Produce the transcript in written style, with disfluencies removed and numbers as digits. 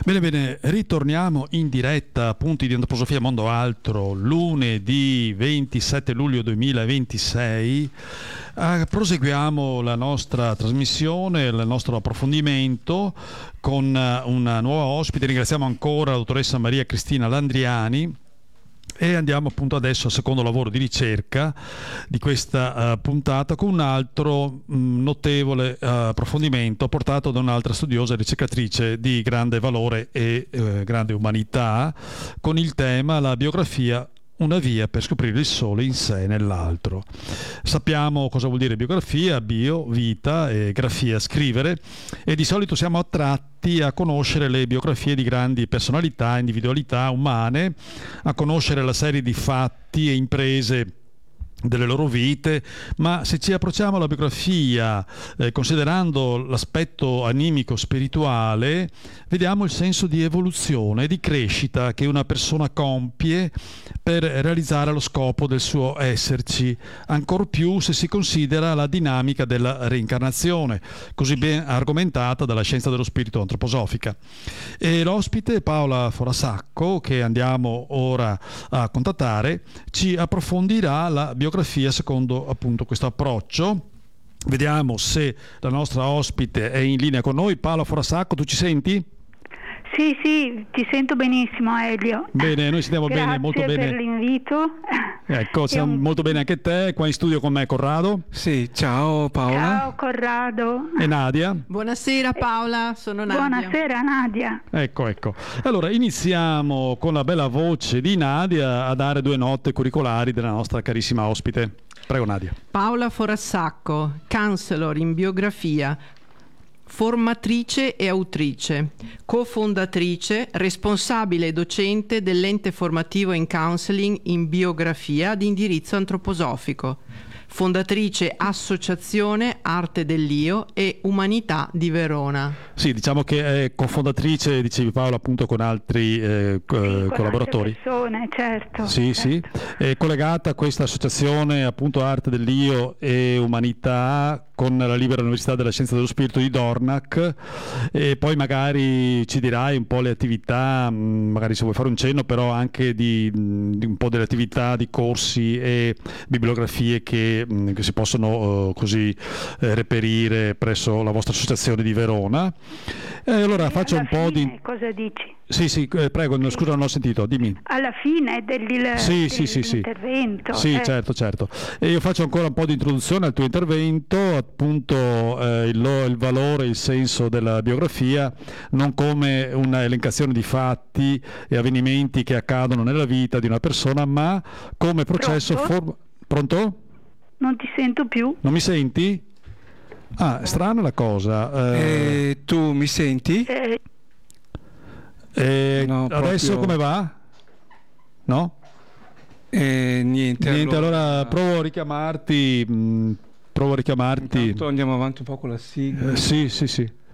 Bene, bene, ritorniamo in diretta, Punti di Antroposofia Mondo Altro, lunedì 27 luglio 2026. Proseguiamo la nostra trasmissione, il nostro approfondimento con una nuova ospite. Ringraziamo ancora la dottoressa Maria Cristina Landriani. E andiamo appunto adesso al secondo lavoro di ricerca di questa puntata, con un altro notevole approfondimento portato da un'altra studiosa e ricercatrice di grande valore e grande umanità, con il tema la biografia, una via per scoprire il sole in sé e nell'altro. Sappiamo cosa vuol dire biografia: bio, vita, e grafia, scrivere, e di solito siamo attratti a conoscere le biografie di grandi personalità, individualità umane, a conoscere la serie di fatti e imprese delle loro vite, ma se ci approcciamo alla biografia considerando l'aspetto animico spirituale, vediamo il senso di evoluzione e di crescita che una persona compie per realizzare lo scopo del suo esserci, ancor più se si considera la dinamica della reincarnazione, così ben argomentata dalla scienza dello spirito antroposofica. E l'ospite Paola Forasacco, che andiamo ora a contattare, ci approfondirà la biografia secondo appunto questo approccio. Vediamo se la nostra ospite è in linea con noi. Paola Forasacco, tu ci senti? Sì, ti sento benissimo, Elio. Bene, noi sentiamo bene, molto bene. Grazie per l'invito. Ecco, siamo molto bene anche te. Qua in studio con me Corrado. Sì, ciao Paola. Ciao Corrado. E Nadia. Buonasera Paola, sono Nadia. Buonasera Nadia. Ecco. Allora, iniziamo con la bella voce di Nadia a dare due note curricolari della nostra carissima ospite. Prego Nadia. Paola Forasacco, counselor in biografia, formatrice e autrice, cofondatrice, responsabile e docente dell'ente formativo in counseling in biografia di indirizzo antroposofico, fondatrice Associazione Arte dell'Io e Umanità di Verona. Sì, diciamo che è cofondatrice, dicevi Paola, appunto con altri collaboratori. Persone, certo. Sì, certo. sì. È collegata a questa associazione appunto Arte dell'Io e Umanità con la Libera Università della Scienza dello Spirito di Dornach, e poi magari ci dirai un po' le attività, magari se vuoi fare un cenno, però anche di un po' delle attività di corsi e bibliografie che si possono così reperire presso la vostra associazione di Verona. Allora faccio un po' di... Cosa dici? Sì, prego, scusa, non ho sentito, dimmi. Alla fine dell'intervento. Sì, certo. E io faccio ancora un po' di introduzione al tuo intervento, appunto il valore, il senso della biografia, non come una elencazione di fatti e avvenimenti che accadono nella vita di una persona, ma come processo... Pronto? Non ti sento più. Non mi senti? Ah, strana la cosa. Tu mi senti? No, adesso proprio... come va? No? Niente, allora provo a richiamarti. Intanto andiamo avanti un po' con la sigla. Sì.